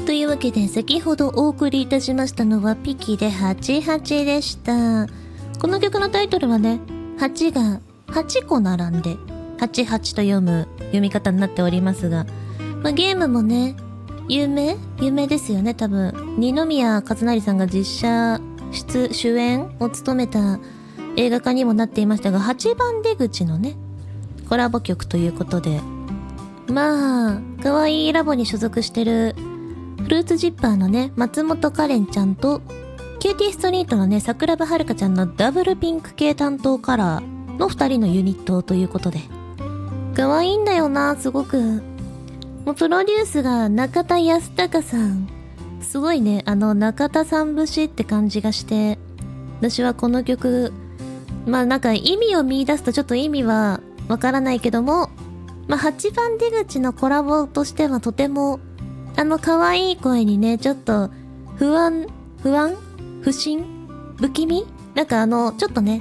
というわけで、先ほどお送りいたしましたのはピキで88でした。この曲のタイトルはね、8が8個並んで88と読み方になっておりますが、ゲームもね、有名ですよね。多分二宮和也さんが実写主演を務めた映画化にもなっていましたが、8番出口のねコラボ曲ということで、可愛いラボに所属してるフルーツジッパーのね松本カレンちゃんとキューティーストリートのね桜庭遥ちゃんのダブルピンク系担当カラーの2人のユニットということで、可愛いんだよな、すごく。もうプロデュースが中田康隆さん、すごいね、中田さん節って感じがして、私はこの曲なんか意味を見出すとちょっと意味はわからないけども、8番出口のコラボとしてはとても可愛い声にね、ちょっと不審不気味なんかちょっとね